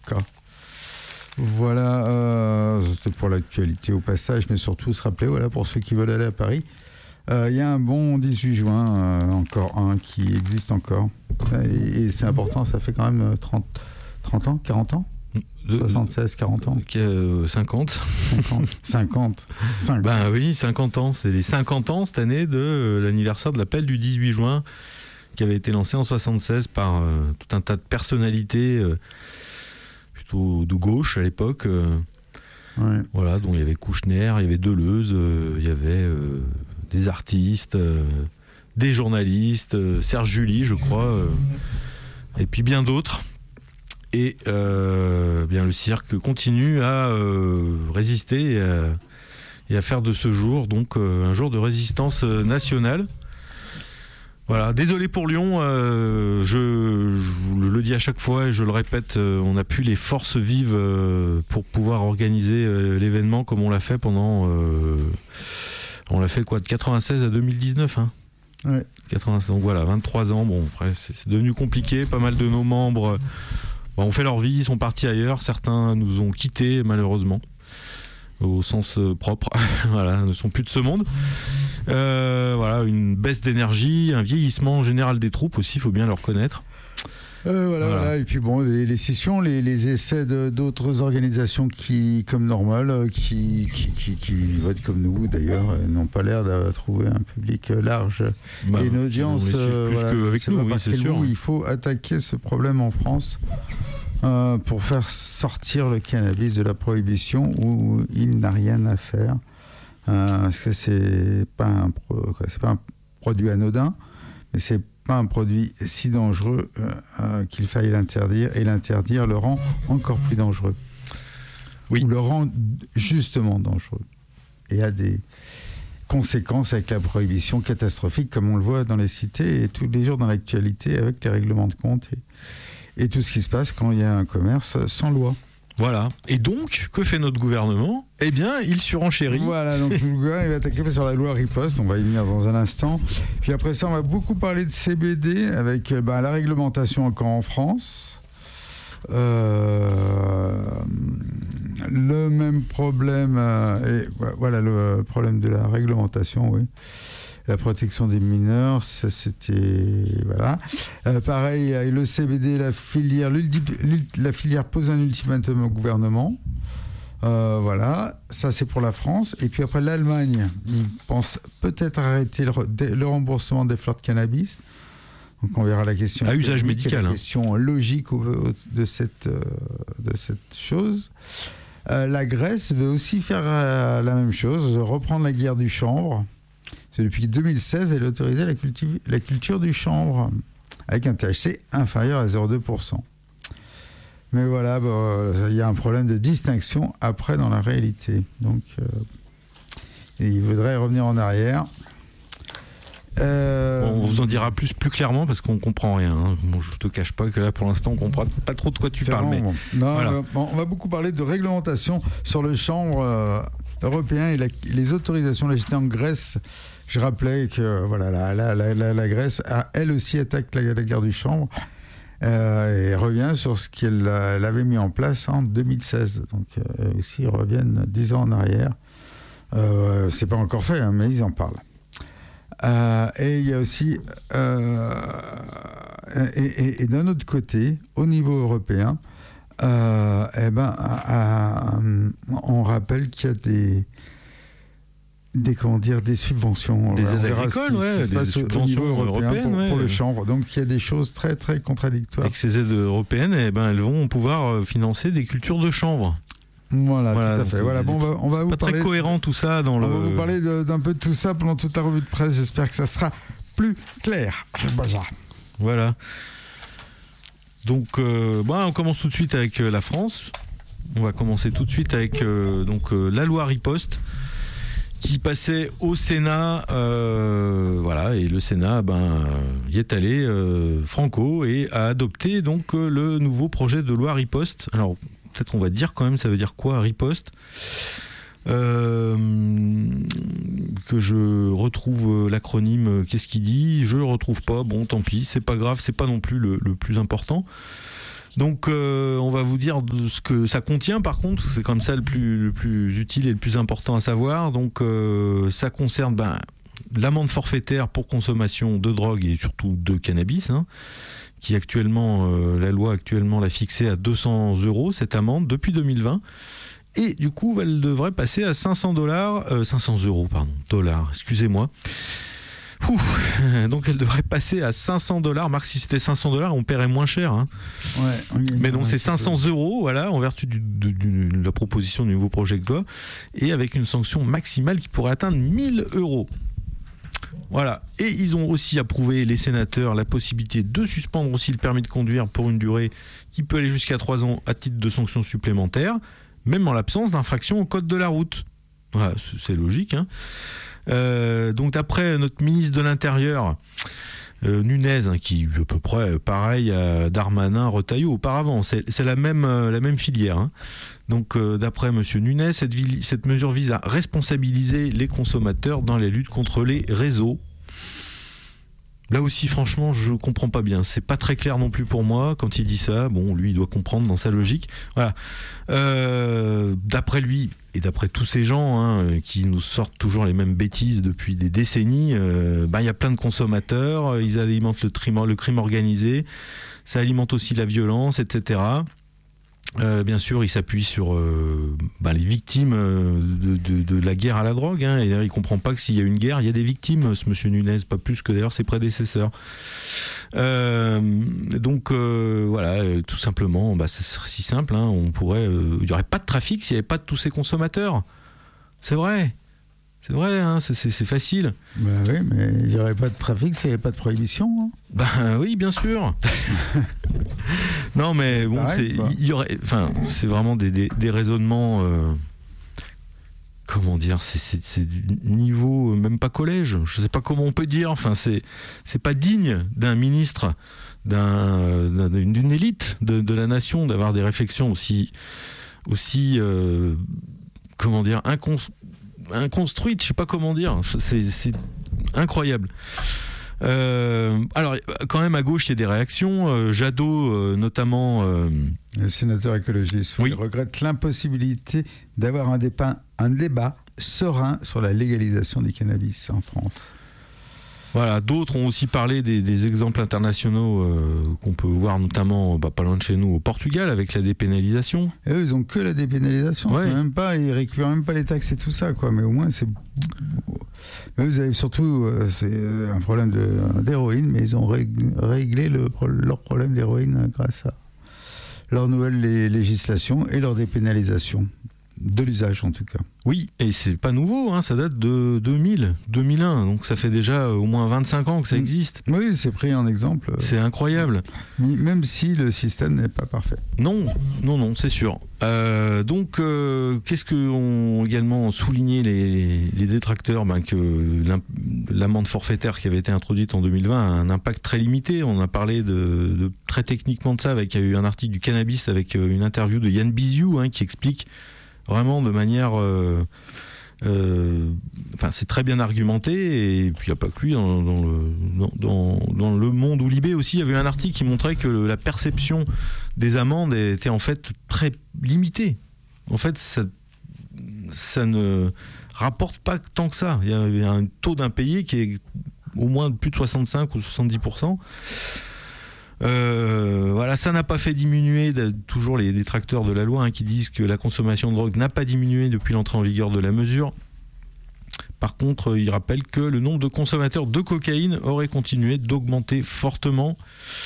cas. Voilà, c'était pour l'actualité au passage, mais surtout se rappeler, voilà, pour ceux qui veulent aller à Paris, il y a un bon 18 juin, encore un qui existe encore. Et c'est important, ça fait quand même 30 ans, 40 ans 76, 40 ans 50. 50. Ben oui, 50 ans. C'est les 50 ans cette année de l'anniversaire de l'appel du 18 juin qui avait été lancé en 76 par tout un tas de personnalités plutôt de gauche à l'époque. Ouais. Voilà, dont il y avait Kouchner, il y avait Deleuze, il y avait des artistes, des journalistes, Serge July, je crois, et puis bien d'autres. Et bien le cirque continue à résister et à faire de ce jour donc un jour de résistance nationale. Voilà, désolé pour Lyon, je vous le dis à chaque fois et je le répète, on n'a plus les forces vives pour pouvoir organiser l'événement comme on l'a fait pendant... on l'a fait quoi, de 96 à 2019 hein. Ouais. 96, donc voilà, 23 ans, bon après c'est devenu compliqué, pas mal de nos membres ont fait leur vie, ils sont partis ailleurs, certains nous ont quittés malheureusement, au sens propre, voilà, ne sont plus de ce monde. Voilà, une baisse d'énergie, un vieillissement général des troupes aussi, il faut bien le reconnaître. Voilà. Et puis bon, les scissions, les essais d'autres organisations qui, comme normal, qui votent comme nous d'ailleurs, n'ont pas l'air de trouver un public large et une audience. Plus qu'avec nous, oui, c'est sûr. Il faut attaquer ce problème en France pour faire sortir le cannabis de la prohibition où il n'a rien à faire. Parce que c'est pas un produit anodin, mais c'est pas un produit si dangereux qu'il faille l'interdire, et l'interdire le rend encore plus dangereux. Oui. Ou le rend justement dangereux. Et a des conséquences avec la prohibition catastrophique, comme on le voit dans les cités et tous les jours dans l'actualité avec les règlements de compte et tout ce qui se passe quand il y a un commerce sans loi. Voilà. Et donc, que fait notre gouvernement ? Eh bien, il surenchérit. Voilà, donc le gouvernement va attaquer sur la loi riposte, on va y venir dans un instant. Puis après ça, on va beaucoup parler de CBD avec la réglementation encore en France. Le même problème, voilà le problème de la réglementation, oui. La protection des mineurs, ça c'était... Voilà. Pareil, le CBD, la filière pose un ultimatum au gouvernement. Voilà, ça c'est pour la France. Et puis après l'Allemagne, ils pensent peut-être arrêter le remboursement des fleurs de cannabis. Donc on verra la question... À usage médical. La question logique de cette chose. La Grèce veut aussi faire la même chose, reprendre la guerre du chanvre. C'est depuis 2016, elle a autorisé la culture du chanvre avec un THC inférieur à 0,2%. Mais voilà, il y a un problème de distinction après dans la réalité. Donc, il voudrait revenir en arrière. On vous en dira plus clairement parce qu'on comprend rien. Hein. Bon, je te cache pas que là, pour l'instant, on comprend pas trop de quoi tu parles. Mais non, voilà. On va beaucoup parler de réglementation sur le chanvre européen et les autorisations. Là, j'étais en Grèce. Je rappelais que voilà, la Grèce, elle aussi, attaque la guerre du chanvre et revient sur ce qu'elle avait mis en place en 2016. Donc, aussi, ils reviennent 10 ans en arrière. C'est pas encore fait, hein, mais ils en parlent. Et il y a aussi... et d'un autre côté, au niveau européen, on rappelle qu'il y a des subventions, des aides agricoles, des subventions européennes pour le chanvre. Donc il y a des choses très très contradictoires. Avec ces aides européennes, elles vont pouvoir financer des cultures de chanvre. Voilà, tout à fait. Voilà, bon, on va vous pas parler. Très cohérent tout ça dans le. On va vous parler d'un peu de tout ça pendant toute la revue de presse. J'espère que ça sera plus clair. Voilà. Donc, on commence tout de suite avec la France. On va commencer tout de suite avec la loi riposte qui passait au Sénat, voilà, et le Sénat y est allé franco et a adopté donc le nouveau projet de loi riposte. Alors peut-être qu'on va dire quand même, ça veut dire quoi riposte, que je retrouve l'acronyme, qu'est-ce qu'il dit, je le retrouve pas, bon tant pis, c'est pas grave, c'est pas non plus le plus important. Donc on va vous dire de ce que ça contient par contre, c'est comme ça le plus utile et le plus important à savoir. Donc ça concerne l'amende forfaitaire pour consommation de drogue et surtout de cannabis, qui actuellement, la loi actuellement l'a fixée à 200 € cette amende depuis 2020. Et du coup, elle devrait passer à 500 dollars, excusez-moi. Donc elle devrait passer à 500 $. Marc, si c'était 500 $, on paierait moins cher. Ouais, mais donc c'est 500 €, voilà, en vertu de la proposition du nouveau projet de loi, et avec une sanction maximale qui pourrait atteindre 1000 €. Voilà. Et ils ont aussi approuvé, les sénateurs, la possibilité de suspendre aussi le permis de conduire pour une durée qui peut aller jusqu'à 3 ans à titre de sanction supplémentaire, même en l'absence d'infraction au code de la route. Voilà, c'est logique, donc d'après notre ministre de l'Intérieur, Nunez, qui est à peu près pareil à Darmanin, Retailleau auparavant, c'est la même filière. Donc d'après monsieur Nunez, cette mesure vise à responsabiliser les consommateurs dans la lutte contre les réseaux. Là aussi, franchement, je comprends pas bien. C'est pas très clair non plus pour moi quand il dit ça. Bon, lui, il doit comprendre dans sa logique. Voilà. D'après lui et d'après tous ces gens qui nous sortent toujours les mêmes bêtises depuis des décennies, y a plein de consommateurs. Ils alimentent le crime organisé. Ça alimente aussi la violence, etc. Bien sûr, il s'appuie sur les victimes de la guerre à la drogue. Et d'ailleurs, il comprend pas que s'il y a une guerre, il y a des victimes, ce monsieur Nunez, pas plus que d'ailleurs ses prédécesseurs. Donc voilà, tout simplement, c'est si simple. On pourrait, il y aurait pas de trafic s'il y avait pas de tous ces consommateurs. C'est vrai. C'est vrai, c'est facile. Oui, mais il n'y aurait pas de trafic s'il n'y avait pas de prohibition. Oui, bien sûr. Non, mais bon, c'est vraiment des raisonnements. Comment dire, c'est du niveau même pas collège. Je sais pas comment on peut dire. Enfin, c'est pas digne d'un ministre, d'une élite de la nation d'avoir des réflexions aussi comment dire, inconstruite, je sais pas comment dire, c'est incroyable. Alors quand même à gauche il y a des réactions, Jadot notamment, le sénateur écologiste, il regrette l'impossibilité d'avoir un débat serein sur la légalisation du cannabis en France. Voilà, d'autres ont aussi parlé des exemples internationaux qu'on peut voir notamment pas loin de chez nous au Portugal avec la dépénalisation. Et eux, ils ont que la dépénalisation, ouais. C'est même pas, ils récupèrent même pas les taxes et tout ça, quoi. Mais au moins c'est. Mais vous avez surtout c'est un problème d'héroïne, mais ils ont réglé leur problème d'héroïne grâce à leur nouvelle législation et leur dépénalisation. De l'usage en tout cas. Oui, et c'est pas nouveau, ça date de 2001, donc ça fait déjà au moins 25 ans que ça existe. Oui, c'est pris en exemple. C'est incroyable. Même si le système n'est pas parfait. Non, c'est sûr. Donc, qu'est-ce que ont également souligné les détracteurs, que l'amende forfaitaire qui avait été introduite en 2020 a un impact très limité. On a parlé de très techniquement de ça, il y a eu un article du Cannabis avec une interview de Yann Biziou qui explique vraiment de manière c'est très bien argumenté, et puis il n'y a pas que lui dans le Monde ou Libé aussi, il y avait un article qui montrait que la perception des amendes était en fait très limitée. En fait ça ne rapporte pas tant que ça. Il y a un taux d'impayé qui est au moins de plus de 65 ou 70%. Voilà, ça n'a pas fait diminuer toujours les détracteurs de la loi qui disent que la consommation de drogue n'a pas diminué depuis l'entrée en vigueur de la mesure. Par contre, ils rappellent que le nombre de consommateurs de cocaïne aurait continué d'augmenter fortement.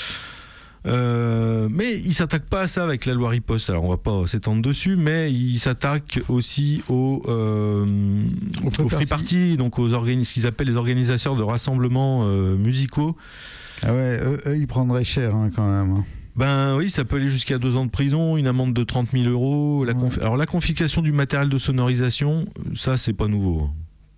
Mais ils s'attaquent pas à ça avec la loi riposte. Alors on va pas s'étendre dessus, mais ils s'attaquent aussi aux free party, donc ce qu'ils appellent les organisateurs de rassemblements musicaux. Ah ouais, eux ils prendraient cher quand même. Oui, ça peut aller jusqu'à 2 ans de prison, une amende de 30 000 €. Alors la confiscation du matériel de sonorisation, ça c'est pas nouveau.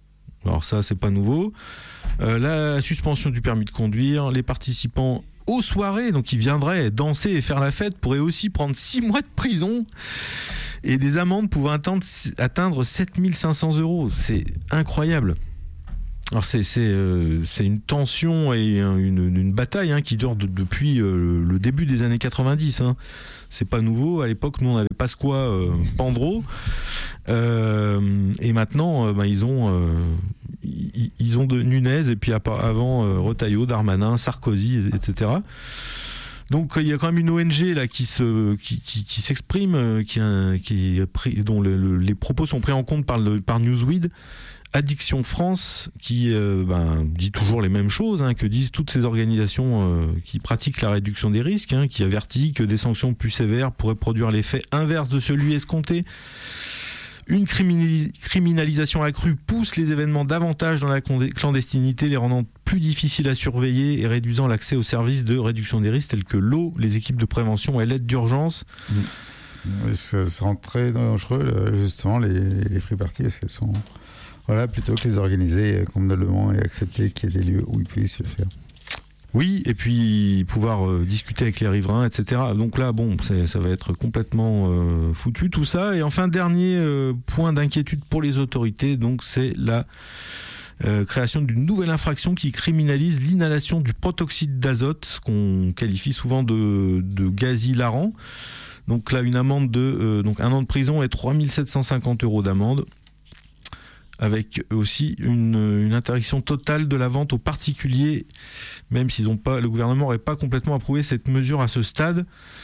La suspension du permis de conduire, les participants aux soirées, donc ils viendraient danser et faire la fête, pourraient aussi prendre 6 mois de prison et des amendes pouvant atteindre 7 500 €. C'est incroyable. Alors c'est une tension et une bataille qui dure depuis le début des années 90. C'est pas nouveau. À l'époque, nous on avait Pasqua, Pandro, et maintenant ils ont de Nunez et puis avant Retailleau, Darmanin, Sarkozy, etc. Donc il y a quand même une ONG là qui s'exprime, dont les propos sont pris en compte par Newsweek. Addiction France, qui dit toujours les mêmes choses que disent toutes ces organisations qui pratiquent la réduction des risques, qui avertit que des sanctions plus sévères pourraient produire l'effet inverse de celui escompté. Une criminalisation accrue pousse les événements davantage dans la clandestinité, les rendant plus difficiles à surveiller et réduisant l'accès aux services de réduction des risques tels que l'eau, les équipes de prévention et l'aide d'urgence. Ça rend très dangereux, justement, les free parties, parce qu'elles sont... Voilà, plutôt que les organiser convenablement et accepter qu'il y ait des lieux où ils puissent le faire. Oui, et puis pouvoir discuter avec les riverains, etc. Donc là, ça va être complètement foutu tout ça. Et enfin, dernier point d'inquiétude pour les autorités, donc c'est la création d'une nouvelle infraction qui criminalise l'inhalation du protoxyde d'azote, qu'on qualifie souvent de gaz hilarant. Donc là, une amende donc 1 an de prison et 3 750 € d'amende, avec aussi une interdiction totale de la vente aux particuliers, même s'ils ont pas, le gouvernement n'aurait pas complètement approuvé cette mesure à ce stade.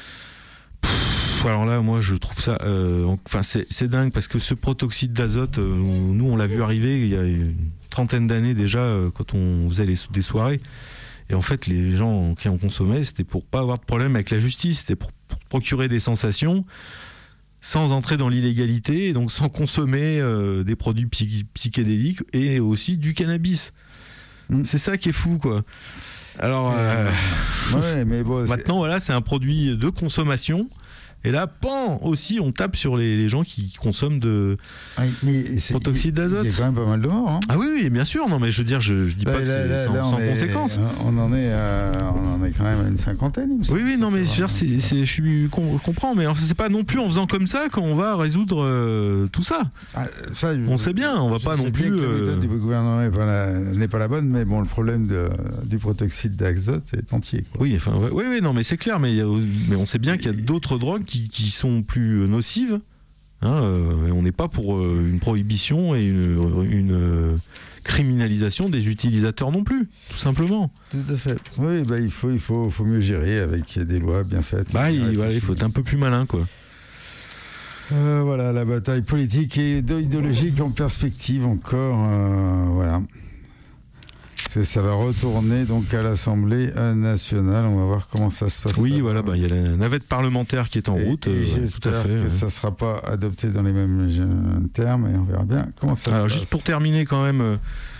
Alors là, moi, je trouve ça, c'est dingue, parce que ce protoxyde d'azote, nous, on l'a vu arriver il y a une trentaine d'années déjà, quand on faisait des soirées. Et en fait, les gens qui en consommaient, c'était pour pas avoir de problème avec la justice, c'était pour procurer des sensations, sans entrer dans l'illégalité, donc sans consommer des produits psychédéliques et aussi du cannabis. C'est ça qui est fou, quoi. Alors, mais bon, maintenant, voilà, c'est un produit de consommation. Et là, aussi, on tape sur les gens qui consomment de protoxyde d'azote. Il y a quand même pas mal de morts. Ah oui, bien sûr. Non, mais je veux dire, je dis pas que c'est sans conséquence. On en est quand même à une cinquantaine, il me semble. Oui, non, mais je comprends, mais c'est pas non plus en faisant comme ça qu'on va résoudre tout ça. On sait bien, on va pas non plus. La méthode du gouvernement n'est pas la bonne, mais bon, le problème du protoxyde d'azote est entier, quoi. Oui, non, mais c'est clair, mais on sait bien qu'il y a d'autres drogues qui sont plus nocives. Et on n'est pas pour une prohibition et une criminalisation des utilisateurs non plus, tout simplement. Tout à fait. Oui, il faut mieux gérer avec des lois bien faites. Il faut être un peu plus malin, quoi. Voilà, la bataille politique et idéologique en perspective encore. Voilà. Ça va retourner donc à l'Assemblée nationale. On va voir comment ça se passe. Oui, voilà, il y a la navette parlementaire qui est en route. Et j'espère que ça ne sera pas adopté dans les mêmes termes, et on verra bien comment ça se passe. Juste pour terminer quand même,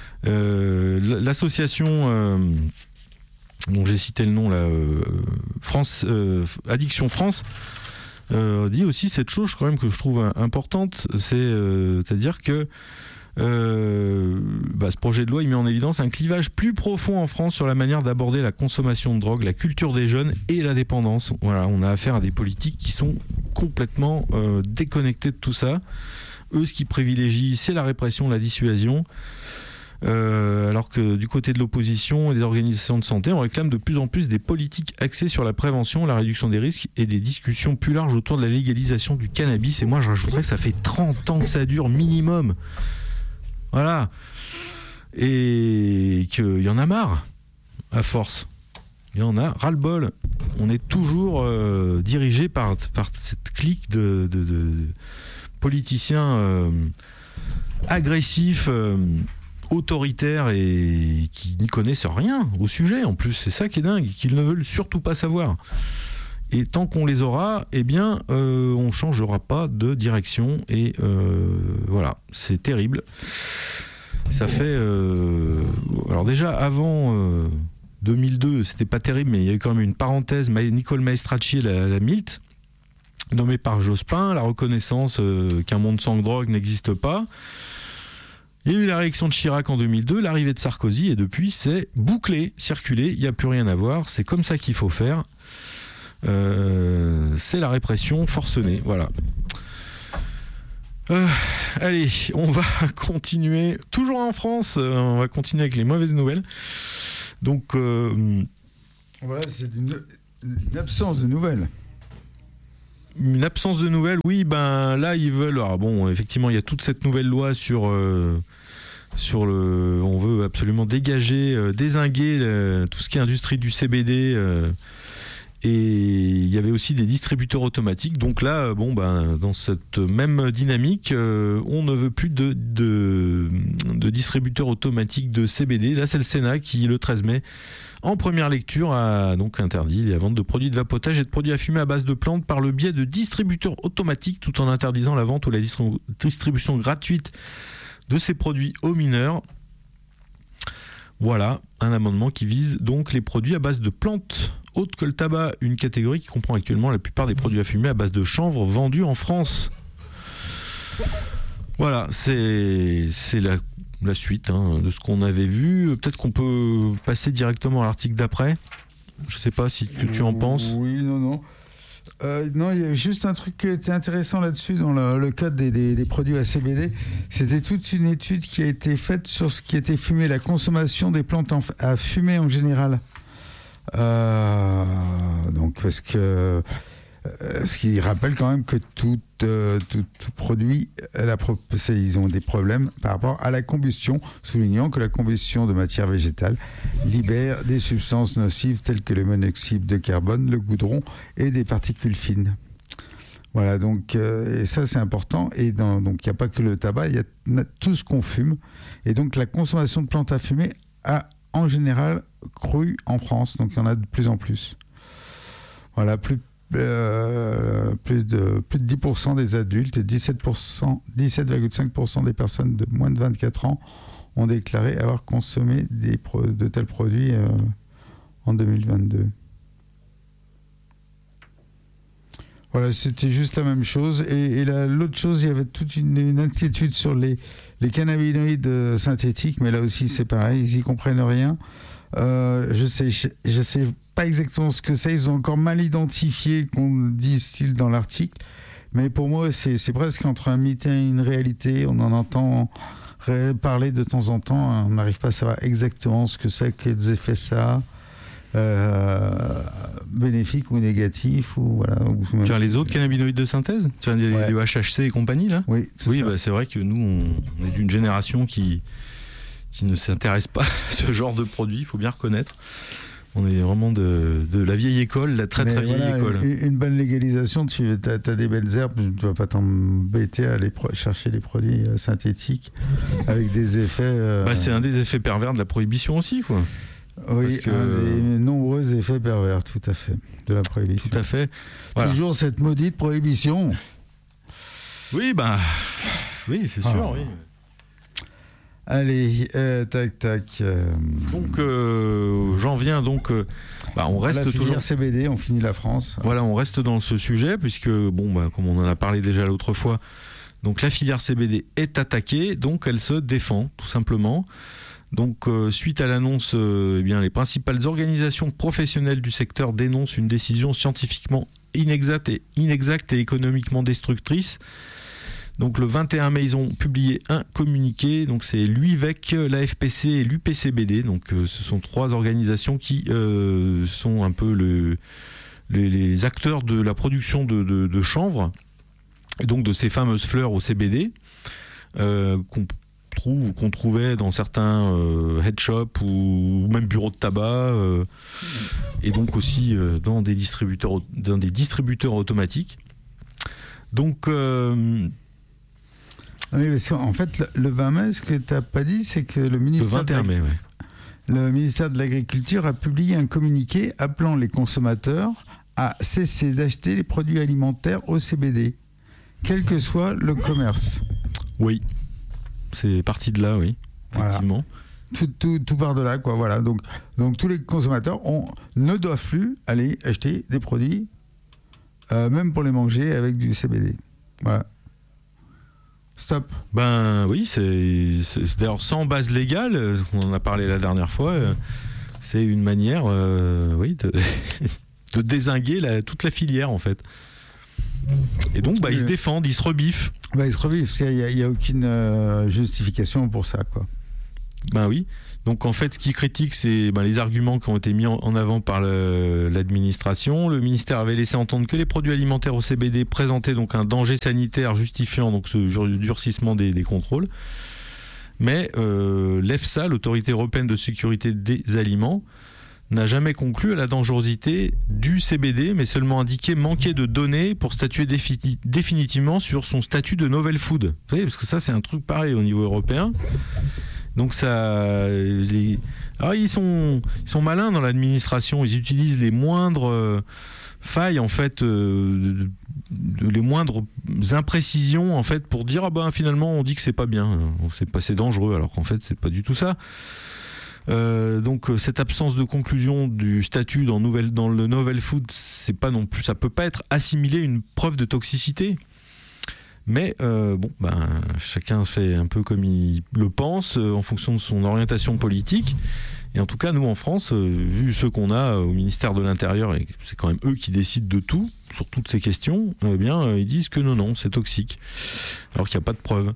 l'association dont j'ai cité le nom, là, Addiction France, dit aussi cette chose quand même que je trouve importante, c'est-à-dire que ce projet de loi il met en évidence un clivage plus profond en France sur la manière d'aborder la consommation de drogue, la culture des jeunes et la dépendance. Voilà, on a affaire à des politiques qui sont complètement déconnectés de tout ça. Eux, ce qu'ils privilégient, c'est la répression, la dissuasion. Alors que du côté de l'opposition et des organisations de santé, on réclame de plus en plus des politiques axées sur la prévention, la réduction des risques et des discussions plus larges autour de la légalisation du cannabis. Et moi, je rajouterais que ça fait 30 ans que ça dure minimum. Voilà. Et qu'il y en a marre, à force. Il y en a ras-le-bol. On est toujours dirigé par cette clique de politiciens agressifs, autoritaires et qui n'y connaissent rien au sujet. En plus, c'est ça qui est dingue, qu'ils ne veulent surtout pas savoir. Et tant qu'on les aura, on ne changera pas de direction. Et voilà, c'est terrible. Ça fait... alors déjà, avant 2002, c'était pas terrible, mais il y a eu quand même une parenthèse. Nicole Maestracci, la MILT, nommée par Jospin, la reconnaissance qu'un monde sans drogue n'existe pas. Il y a eu la réélection de Chirac en 2002, l'arrivée de Sarkozy, et depuis, c'est bouclé, circulé, il n'y a plus rien à voir. C'est comme ça qu'il faut faire. C'est la répression forcenée, voilà. allez, on va continuer, toujours en France, on va continuer avec les mauvaises nouvelles. Donc, voilà, c'est une absence de nouvelles. Une absence de nouvelles, oui, ben là, ils veulent... Alors bon, effectivement, il y a toute cette nouvelle loi sur le... On veut absolument dégager, dézinguer tout ce qui est industrie du CBD... Et il y avait aussi des distributeurs automatiques. Donc là, dans cette même dynamique, on ne veut plus de distributeurs automatiques de CBD. Là, c'est le Sénat qui, le 13 mai, en première lecture, a donc interdit la vente de produits de vapotage et de produits à fumer à base de plantes par le biais de distributeurs automatiques, tout en interdisant la vente ou la distribution gratuite de ces produits aux mineurs. Voilà, un amendement qui vise donc les produits à base de plantes autres que le tabac, une catégorie qui comprend actuellement la plupart des produits à fumer à base de chanvre vendus en France. Voilà, c'est la suite de ce qu'on avait vu. Peut-être qu'on peut passer directement à l'article d'après. Je ne sais pas si tu en penses. Oui, non. Non, il y a juste un truc qui était intéressant là-dessus dans le cadre des produits à CBD. C'était toute une étude qui a été faite sur ce qui était fumé, la consommation des plantes à fumer en général. Donc, parce que ce qui rappelle quand même que tout produit, ils ont des problèmes par rapport à la combustion, soulignant que la combustion de matière végétale libère des substances nocives telles que le monoxyde de carbone, le goudron et des particules fines. Voilà, donc et ça c'est important. Et donc il n'y a pas que le tabac, il y a tout ce qu'on fume. Et donc la consommation de plantes à fumer a en général cru en France, donc il y en a de plus en plus. Voilà, plus de 10% des adultes et 17,5% des personnes de moins de 24 ans ont déclaré avoir consommé de tels produits en 2022. Voilà, c'était juste la même chose. Et l'autre chose, il y avait toute une inquiétude sur les cannabinoïdes synthétiques, mais là aussi c'est pareil, ils n'y comprennent rien. Je sais pas exactement ce que c'est, ils ont encore mal identifié qu'on dit style dans l'article, mais pour moi c'est presque entre un mythe et une réalité. On en entend parler de temps en temps, on n'arrive pas à savoir exactement ce que c'est, quels effets ça a, bénéfiques ou négatifs, ou voilà. Tu as les autres cannabinoïdes de synthèse, tu as les HHC et compagnie là. Oui, c'est vrai que nous on est d'une génération qui ne s'intéresse pas à ce genre de produit, il faut bien reconnaître. On est vraiment de la vieille école, la très très vieille école. Une bonne légalisation, tu as des belles herbes, tu ne vas pas t'embêter à aller chercher des produits synthétiques avec des effets... c'est un des effets pervers de la prohibition aussi, quoi. Oui, un des nombreux effets pervers, tout à fait, de la prohibition. Tout à fait. Voilà. Toujours cette maudite prohibition. Oui, oui, c'est sûr, oui. Allez, tac. Donc, j'en viens donc. On reste la toujours. CBD, on finit la France. Voilà, on reste dans ce sujet puisque comme on en a parlé déjà l'autre fois, donc la filière CBD est attaquée, donc elle se défend tout simplement. Donc, suite à l'annonce, les principales organisations professionnelles du secteur dénoncent une décision scientifiquement inexacte et économiquement destructrice. Donc le 21 mai, ils ont publié un communiqué. Donc c'est l'UIVEC, la FPC et l'UPCBD. Donc ce sont trois organisations qui sont un peu les acteurs de la production de chanvre, et donc de ces fameuses fleurs au CBD qu'on trouvait dans certains head shops ou même bureaux de tabac, et donc aussi dans des distributeurs automatiques. Donc oui, parce qu'en fait, le 20 mai, ce que tu n'as pas dit, c'est que le ministère de l'Agriculture a publié un communiqué appelant les consommateurs à cesser d'acheter les produits alimentaires au CBD, quel que soit le commerce. Oui, c'est parti de là, oui, effectivement. Voilà. Tout part de là, quoi. Voilà. Donc tous les consommateurs ne doivent plus aller acheter des produits, même pour les manger, avec du CBD. Voilà. Stop. Oui, c'est d'ailleurs sans base légale, on en a parlé la dernière fois, c'est une manière de dézinguer toute la filière en fait. Et donc, ils se défendent, ils se rebiffent. Ils se rebiffent, il n'y a aucune justification pour ça, quoi. Ben oui. Donc en fait, ce qui critique, c'est les arguments qui ont été mis en avant par l'administration. Le ministère avait laissé entendre que les produits alimentaires au CBD présentaient donc un danger sanitaire justifiant donc ce durcissement des contrôles. Mais l'EFSA, l'Autorité européenne de sécurité des aliments, n'a jamais conclu à la dangerosité du CBD, mais seulement indiqué manquer de données pour statuer définitivement sur son statut de novel food. Vous savez, parce que ça, c'est un truc pareil au niveau européen. Donc ils sont malins dans l'administration. Ils utilisent les moindres failles en fait, les moindres imprécisions en fait pour dire finalement on dit que c'est pas bien, c'est dangereux alors qu'en fait c'est pas du tout ça. Donc cette absence de conclusion du statut dans le novel food, c'est pas non plus, ça peut pas être assimilé à une preuve de toxicité. Mais chacun fait un peu comme il le pense en fonction de son orientation politique. Et en tout cas, nous en France, vu ceux qu'on a au ministère de l'Intérieur, et c'est quand même eux qui décident de tout sur toutes ces questions, ils disent que non, c'est toxique, alors qu'il n'y a pas de preuves.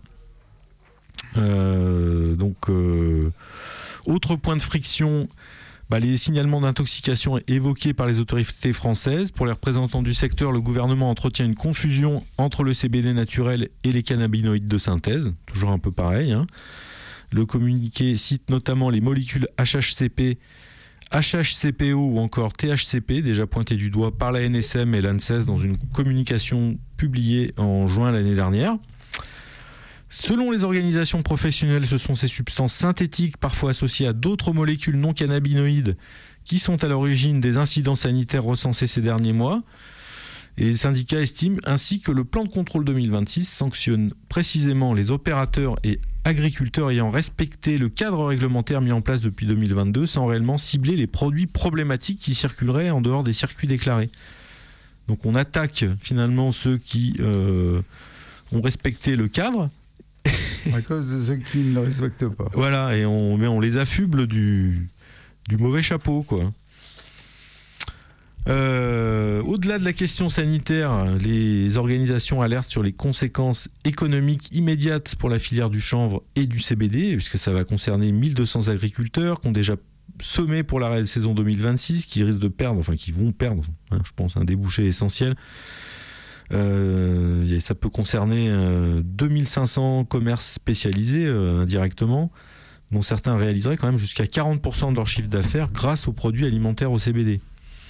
Autre point de friction, les signalements d'intoxication évoqués par les autorités françaises. Pour les représentants du secteur, le gouvernement entretient une confusion entre le CBD naturel et les cannabinoïdes de synthèse. Toujours un peu pareil. Le communiqué cite notamment les molécules HHCP, HHCPO ou encore THCP, déjà pointées du doigt par la NSM et l'ANSES dans une communication publiée en juin l'année dernière. Selon les organisations professionnelles, ce sont ces substances synthétiques, parfois associées à d'autres molécules non cannabinoïdes, qui sont à l'origine des incidents sanitaires recensés ces derniers mois. Et les syndicats estiment ainsi que le plan de contrôle 2026 sanctionne précisément les opérateurs et agriculteurs ayant respecté le cadre réglementaire mis en place depuis 2022, sans réellement cibler les produits problématiques qui circuleraient en dehors des circuits déclarés. Donc on attaque finalement ceux qui ont respecté le cadre, à cause de ceux qui ne le respectent pas. Voilà, et on les affuble du mauvais chapeau, quoi. Au-delà de la question sanitaire, les organisations alertent sur les conséquences économiques immédiates pour la filière du chanvre et du CBD, puisque ça va concerner 1200 agriculteurs qui ont déjà semé pour la saison 2026, qui risquent de perdre, qui vont perdre, je pense, un débouché essentiel. Ça peut concerner 2500 commerces spécialisés indirectement, dont certains réaliseraient quand même jusqu'à 40% de leur chiffre d'affaires grâce aux produits alimentaires au CBD.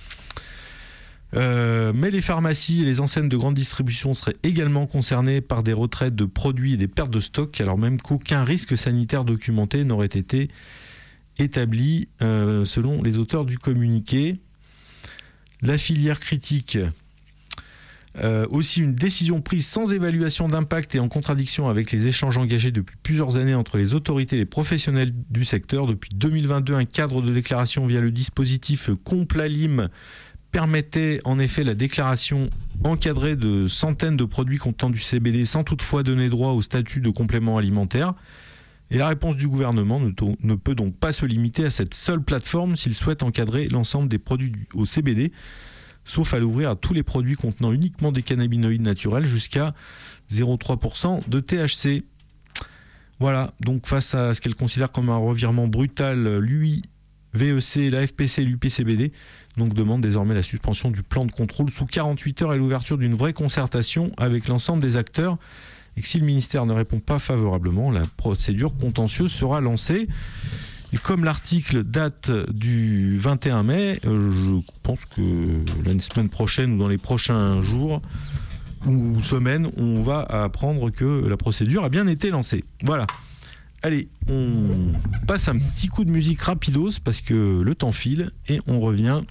Mais les pharmacies et les enseignes de grande distribution seraient également concernées par des retraites de produits et des pertes de stock, alors même qu'aucun risque sanitaire documenté n'aurait été établi selon les auteurs du communiqué. La filière critique aussi une décision prise sans évaluation d'impact et en contradiction avec les échanges engagés depuis plusieurs années entre les autorités et les professionnels du secteur. Depuis 2022, un cadre de déclaration via le dispositif Complalim permettait en effet la déclaration encadrée de centaines de produits contenant du CBD sans toutefois donner droit au statut de complément alimentaire. Et la réponse du gouvernement ne peut donc pas se limiter à cette seule plateforme s'il souhaite encadrer l'ensemble des produits au CBD, sauf à l'ouvrir à tous les produits contenant uniquement des cannabinoïdes naturels jusqu'à 0,3% de THC. Voilà, donc face à ce qu'elle considère comme un revirement brutal, l'UIVEC, la FPC et l'UPCBD donc demandent désormais la suspension du plan de contrôle sous 48 heures et l'ouverture d'une vraie concertation avec l'ensemble des acteurs, et que si le ministère ne répond pas favorablement, la procédure contentieuse sera lancée. Et comme l'article date du 21 mai, je pense que la semaine prochaine ou dans les prochains jours ou semaines, on va apprendre que la procédure a bien été lancée. Voilà. Allez, on passe un petit coup de musique rapidos parce que le temps file et on revient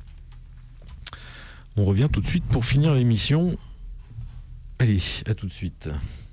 tout de suite pour finir l'émission. Allez, à tout de suite.